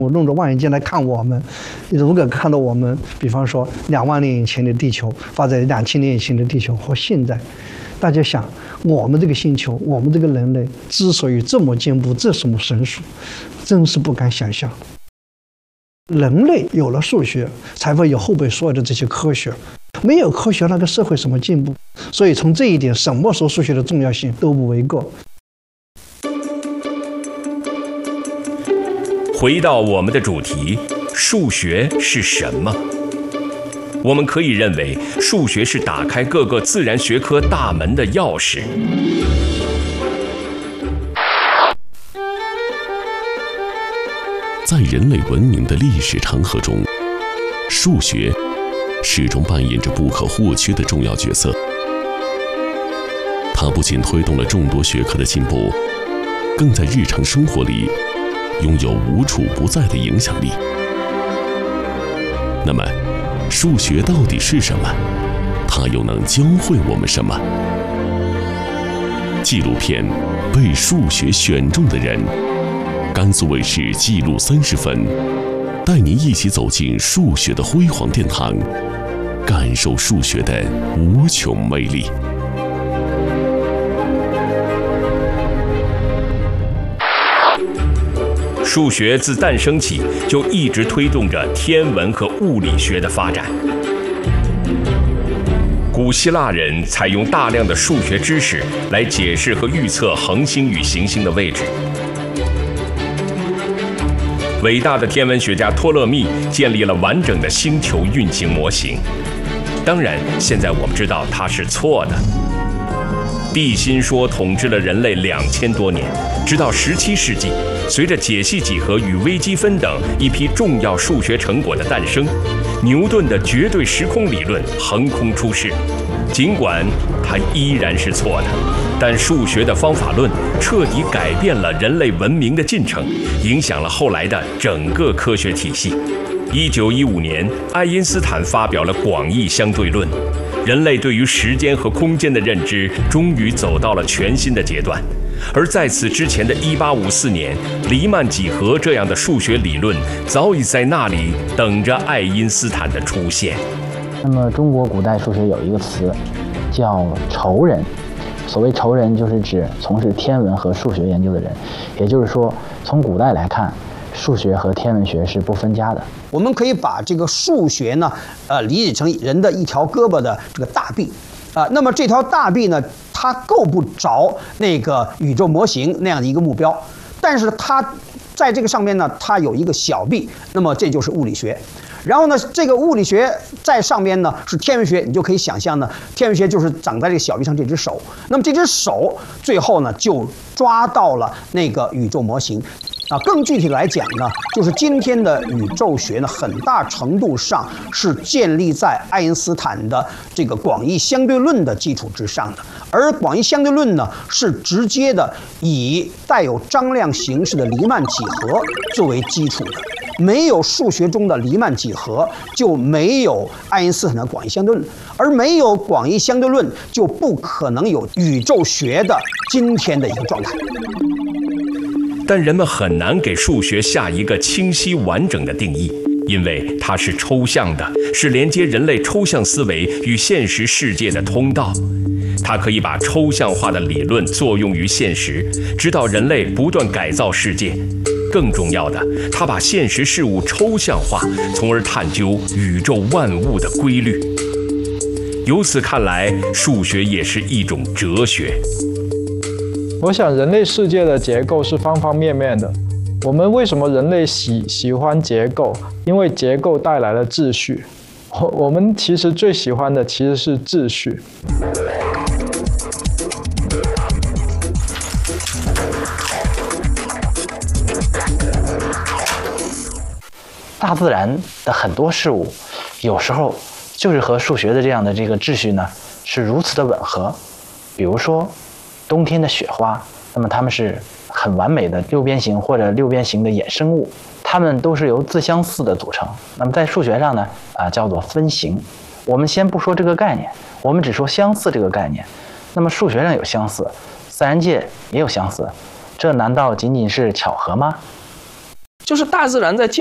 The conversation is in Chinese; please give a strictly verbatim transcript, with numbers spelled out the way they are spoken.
我弄着望远镜来看我们，如果看到我们，比方说两万年以前的地球，发在两千年以前的地球和现在，大家想，我们这个星球，我们这个人类之所以这么进步，这什么神速，真是不敢想象。人类有了数学，才会有后边所有的这些科学。没有科学，那个社会怎么进步？所以从这一点，什么时候数学的重要性都不为过。 回到我们的主题，数学是什么？我们可以认为，数学是打开各个自然学科大门的钥匙。 在人类文明的历史长河中，数学始终扮演着不可或缺的重要角色。它不仅推动了众多学科的进步，更在日常生活里拥有无处不在的影响力。那么，数学到底是什么？它又能教会我们什么？纪录片《被数学选中的人》，甘肃卫视纪录三十分，带您一起走进数学的辉煌殿堂，感受数学的无穷魅力。 数学自诞生起就一直推动着天文和物理学的发展。古希腊人采用大量的数学知识来解释和预测恒星与行星的位置。伟大的天文学家托勒密建立了完整的星球运行模型。当然，现在我们知道它是错的。地心说统治了人类两千多年，直到十七世纪，随着解析几何与微积分等一批重要数学成果的诞生，牛顿的绝对时空理论横空出世。尽管它依然是错的，但数学的方法论彻底改变了人类文明的进程，影响了后来的整个科学体系。一九一五年，爱因斯坦发表了广义相对论，人类对于时间和空间的认知终于走到了全新的阶段。而在此之前的一八五四年，黎曼几何这样的数学理论早已在那里等着爱因斯坦的出现。 那么，中国古代数学有一个词叫仇人，所谓仇人，就是指从事天文和数学研究的人。也就是说，从古代来看，数学和天文学是不分家的。 我们可以把这个数学呢，呃，理解成人的一条胳膊的这个大臂。啊、呃，那么这条大臂呢，它够不着那个宇宙模型那样的一个目标，但是它在这个上面呢，它有一个小臂，那么这就是物理学。然后呢，这个物理学在上面呢是天文学，你就可以想象呢，天文学就是长在这个小臂上这只手。那么这只手最后呢就抓到了那个宇宙模型。啊，更具体来讲呢，就是今天的宇宙学呢，很大程度上是建立在爱因斯坦的这个广义相对论的基础之上的。而广义相对论呢，是直接的以带有张量形式的黎曼几何作为基础的。没有数学中的黎曼几何，就没有爱因斯坦的广义相对论，而没有广义相对论，就不可能有宇宙学的今天的一个状态。 但人们很难给数学下一个清晰完整的定义，因为它是抽象的，是连接人类抽象思维与现实世界的通道。它可以把抽象化的理论作用于现实，指导人类不断改造世界。更重要的，它把现实事物抽象化，从而探究宇宙万物的规律。由此看来，数学也是一种哲学。 我想，人类世界的结构是方方面面的。我们为什么人类喜喜欢结构？因为结构带来了秩序。我我们其实最喜欢的其实是秩序。 大自然的很多事物，有时候就是和数学的这样的这个秩序呢，是如此的吻合。比如说，冬天的雪花，那么它们是很完美的六边形或者六边形的衍生物，它们都是由自相似的组成。那么在数学上呢，啊、呃、叫做分形。我们先不说这个概念，我们只说相似这个概念。那么数学上有相似，自然界也有相似，这难道仅仅是巧合吗？ 就是大自然在建